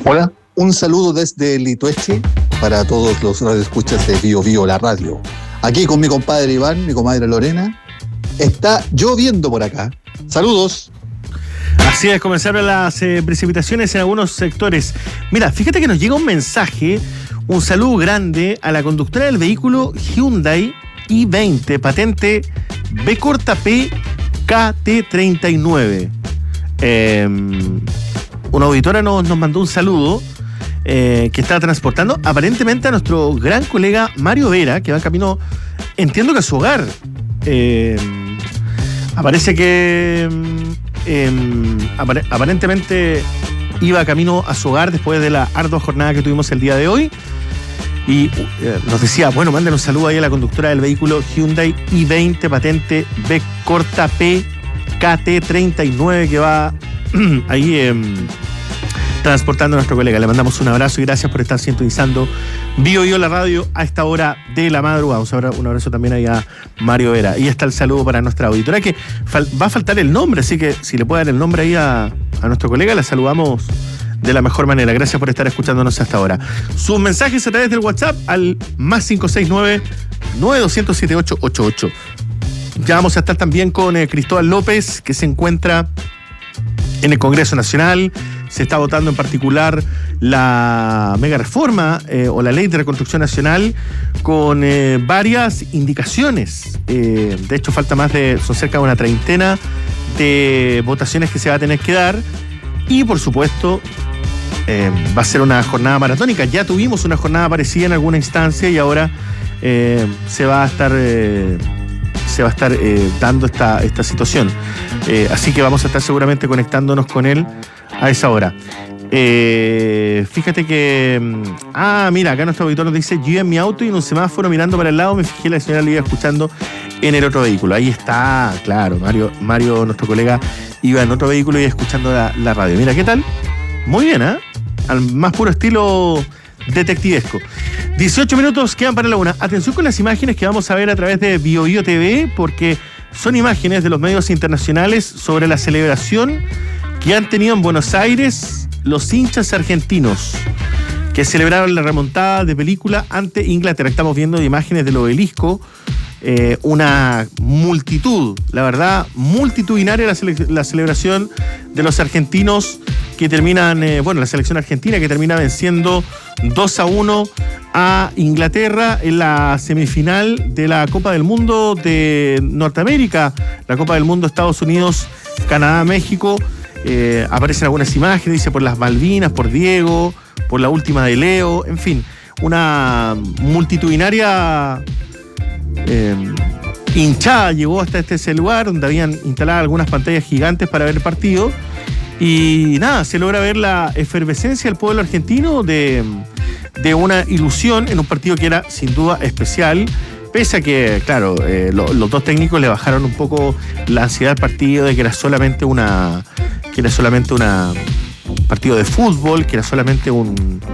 Hola, un saludo desde Litueche para todos los radioescuchas de Bio Bio, la radio. Aquí con mi compadre Iván, mi comadre Lorena. Está lloviendo por acá. Saludos. Así es, comenzaron las precipitaciones en algunos sectores. Mira, fíjate que nos llega un mensaje, un saludo grande a la conductora del vehículo Hyundai i20, patente B corta P KT39. Una auditora nos mandó un saludo que está transportando aparentemente a nuestro gran colega Mario Vera, que va en camino, entiendo que a su hogar. Aparece que aparentemente iba camino a su hogar después de la ardua jornada que tuvimos el día de hoy. Y nos decía, bueno, manden un saludo ahí a la conductora del vehículo Hyundai i20, patente B corta P KT39, que va ahí transportando a nuestro colega. Le mandamos un abrazo y gracias por estar sintonizando Bio Bio la radio a esta hora de la madrugada. Un abrazo también ahí a Mario Vera. Y está el saludo para nuestra auditora, que va a faltar el nombre, así que si le puede dar el nombre ahí a nuestro colega, la saludamos de la mejor manera. Gracias por estar escuchándonos hasta ahora. Sus mensajes a través del WhatsApp al +569 92007888. Ya vamos a estar también con Cristóbal López, que se encuentra en el Congreso Nacional. Se está votando en particular la mega reforma o la ley de reconstrucción nacional con varias indicaciones. De hecho, falta son cerca de una treintena de votaciones que se va a tener que dar. Y por supuesto, va a ser una jornada maratónica. Ya tuvimos una jornada parecida en alguna instancia y ahora se va a estar dando esta situación. Así que vamos a estar seguramente conectándonos con él a esa hora. Fíjate que... mira, acá nuestro auditor nos dice: yo iba en mi auto y en un semáforo mirando para el lado me fijé, la señora le iba escuchando en el otro vehículo. Ahí está, claro, Mario, nuestro colega, iba en otro vehículo y escuchando la radio. Mira, ¿qué tal? Muy bien, ¿eh? Al más puro estilo detectivesco. 18 minutos quedan para la una. Atención con las imágenes que vamos a ver a través de Bio Bio TV, porque son imágenes de los medios internacionales sobre la celebración que han tenido en Buenos Aires los hinchas argentinos que celebraron la remontada de película ante Inglaterra. Estamos viendo imágenes del obelisco, una multitud, la verdad, multitudinaria la celebración de los argentinos que terminan, la selección argentina que termina venciendo 2-1 a Inglaterra en la semifinal de la Copa del Mundo de Norteamérica, la Copa del Mundo Estados Unidos, Canadá, México. Aparecen algunas imágenes, dice por las Malvinas, por Diego, por la última de Leo, en fin, una multitudinaria hinchada llegó hasta este lugar donde habían instalado algunas pantallas gigantes para ver el partido. Y nada, se logra ver la efervescencia del pueblo argentino de una ilusión en un partido que era sin duda especial, pese a que, claro, los dos técnicos le bajaron un poco la ansiedad al partido de que era solamente un partido de fútbol, que era solamente un